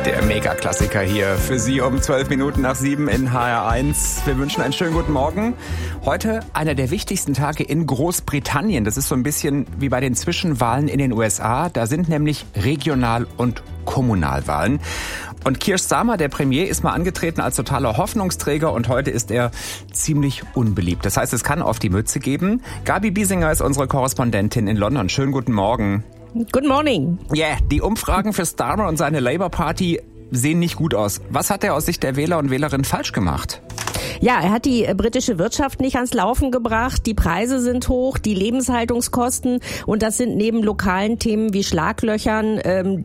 Der Mega-Klassiker hier für Sie um 12 Minuten nach 7 in HR1. Wir wünschen einen schönen guten Morgen. Heute einer der wichtigsten Tage in Großbritannien. Das ist so ein bisschen wie bei den Zwischenwahlen in den USA. Da sind nämlich Regional- und Kommunalwahlen. Und Keir Starmer, der Premier, ist mal angetreten als totaler Hoffnungsträger und heute ist er ziemlich unbeliebt. Das heißt, es kann auf die Mütze geben. Gabi Biesinger ist unsere Korrespondentin in London. Schönen guten Morgen. Good morning. Yeah, die Umfragen für Starmer und seine Labour Party sehen nicht gut aus. Was hat er aus Sicht der Wähler und Wählerinnen falsch gemacht? Ja, er hat die britische Wirtschaft nicht ans Laufen gebracht. Die Preise sind hoch, die Lebenshaltungskosten. Und das sind neben lokalen Themen wie Schlaglöchern,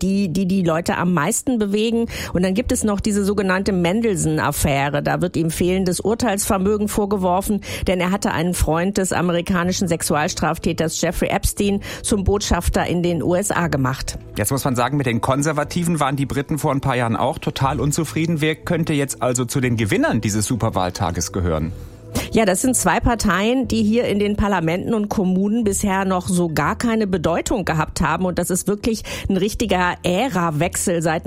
die Leute am meisten bewegen. Und dann gibt es noch diese sogenannte Mendelssohn-Affäre. Da wird ihm fehlendes Urteilsvermögen vorgeworfen, denn er hatte einen Freund des amerikanischen Sexualstraftäters Jeffrey Epstein zum Botschafter in den USA gemacht. Jetzt muss man sagen, mit den Konservativen waren die Briten vor ein paar Jahren auch total unzufrieden. Wer könnte jetzt also zu den Gewinnern dieses Superwahltages gehören? Ja, das sind zwei Parteien, die hier in den Parlamenten und Kommunen bisher noch so gar keine Bedeutung gehabt haben. Und das ist wirklich ein richtiger Ärawechsel seit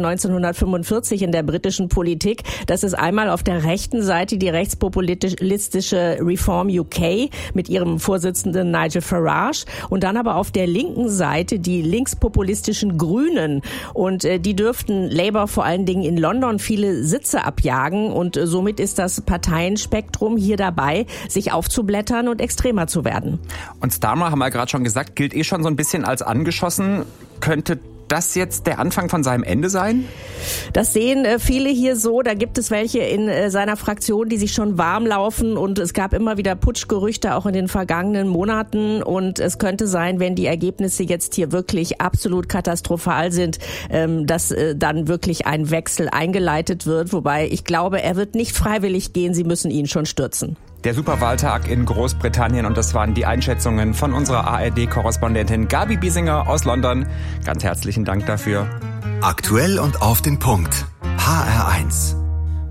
1945 in der britischen Politik. Das ist einmal auf der rechten Seite die rechtspopulistische Reform UK mit ihrem Vorsitzenden Nigel Farage und dann aber auf der linken Seite die linkspopulistischen Grünen. Und die dürften Labour vor allen Dingen in London viele Sitze abjagen. Und somit ist das Parteienspektrum hier dabei, sich aufzublättern und extremer zu werden. Und Starmer, haben wir gerade schon gesagt, gilt schon so ein bisschen als angeschossen. Könnte das jetzt der Anfang von seinem Ende sein? Das sehen viele hier so. Da gibt es welche in seiner Fraktion, die sich schon warm laufen. Und es gab immer wieder Putschgerüchte auch in den vergangenen Monaten. Und es könnte sein, wenn die Ergebnisse jetzt hier wirklich absolut katastrophal sind, dass dann wirklich ein Wechsel eingeleitet wird. Wobei ich glaube, er wird nicht freiwillig gehen. Sie müssen ihn schon stürzen. Der Superwahltag in Großbritannien und das waren die Einschätzungen von unserer ARD-Korrespondentin Gabi Biesinger aus London. Ganz herzlichen Dank dafür. Aktuell und auf den Punkt. HR1.